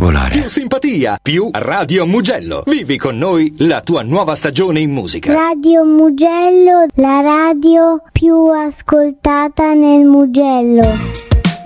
volare. Più simpatia, più Radio Mugello. Vivi con noi la tua nuova stagione in musica. Radio Mugello, la radio più ascoltata nel Mugello.